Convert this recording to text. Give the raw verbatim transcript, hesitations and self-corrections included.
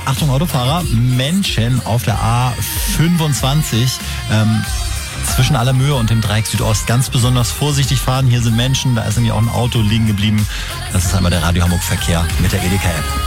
Achtung Autofahrer, Menschen auf der A fünfundzwanzig. Ähm, Zwischen Allermöhe und dem Dreieck Südost ganz besonders vorsichtig fahren. Hier sind Menschen, da ist nämlich auch ein Auto liegen geblieben. Das ist einmal der Radio Hamburg Verkehr mit der Edeka App.